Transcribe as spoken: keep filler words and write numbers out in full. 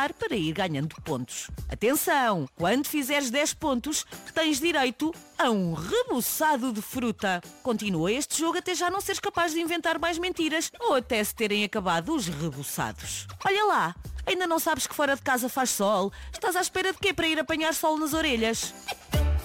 jogar para ir ganhando pontos. Atenção, quando fizeres dez pontos, tens direito a um reboçado de fruta. Continua este jogo até já não seres capaz de inventar mais mentiras ou até se terem acabado os reboçados. Olha lá, ainda não sabes que fora de casa faz sol? Estás à espera de quê para ir apanhar sol nas orelhas?